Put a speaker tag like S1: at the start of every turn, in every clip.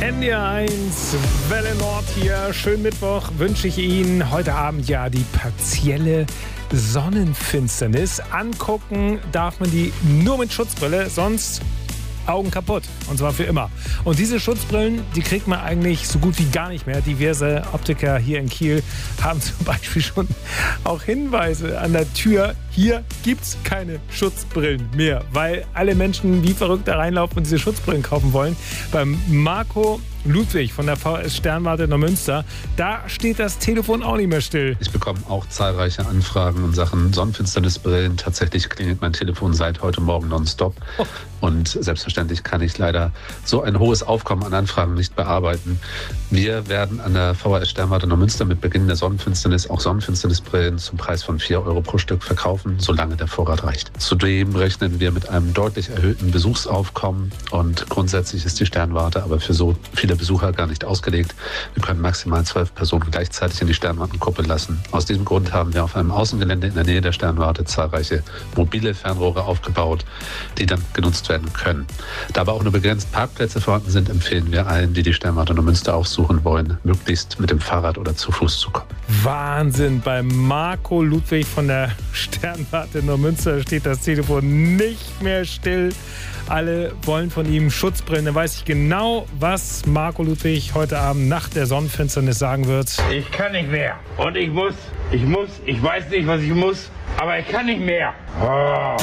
S1: NDR1, Welle Nord hier. Schönen Mittwoch wünsche ich Ihnen. Heute Abend ja die partielle Sonnenfinsternis. Angucken darf man die nur mit Schutzbrille, sonst Augen kaputt. Und zwar für immer. Und diese Schutzbrillen, die kriegt man eigentlich so gut wie gar nicht mehr. Diverse Optiker hier in Kiel haben zum Beispiel schon auch Hinweise an der Tür. Hier gibt's keine Schutzbrillen mehr, weil alle Menschen wie verrückt da reinlaufen und diese Schutzbrillen kaufen wollen. Beim Marco Ludwig von der VS Sternwarte Neumünster, da steht das Telefon auch nicht mehr still.
S2: Ich bekomme auch zahlreiche Anfragen in Sachen Sonnenfinsternisbrillen. Tatsächlich klingelt mein Telefon seit heute Morgen nonstop. Und selbstverständlich kann ich leider so ein hohes Aufkommen an Anfragen nicht bearbeiten. Wir werden an der VHS Sternwarte Neumünster mit Beginn der Sonnenfinsternis auch Sonnenfinsternisbrillen zum Preis von 4 € pro Stück verkaufen, solange der Vorrat reicht. Zudem rechnen wir mit einem deutlich erhöhten Besuchsaufkommen und grundsätzlich ist die Sternwarte aber für so viele Besucher gar nicht ausgelegt. Wir können maximal 12 Personen gleichzeitig in die Sternwartengruppe lassen. Aus diesem Grund haben wir auf einem Außengelände in der Nähe der Sternwarte zahlreiche mobile Fernrohre aufgebaut, die dann genutzt werden können. Da aber auch nur begrenzt Parkplätze vorhanden sind, empfehlen wir allen, die die Sternwarte Neumünster aufsuchen wollen, möglichst mit dem Fahrrad oder zu Fuß zu kommen.
S1: Wahnsinn, bei Marco Ludwig von der Sternwarte Neumünster steht das Telefon nicht mehr still. Alle wollen von ihm Schutzbrillen. Dann weiß ich genau, was Marco Ludwig heute Abend nach der Sonnenfinsternis sagen wird.
S3: Ich kann nicht mehr. Und ich weiß nicht, was ich muss, aber ich kann nicht mehr. Oh.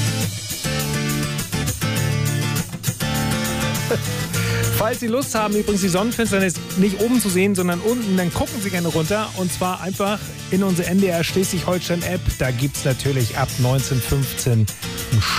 S1: Falls Sie Lust haben, übrigens die Sonnenfinsternis nicht oben zu sehen, sondern unten, dann gucken Sie gerne runter. Und zwar einfach in unsere NDR Schleswig-Holstein-App. Da gibt es natürlich ab 19:15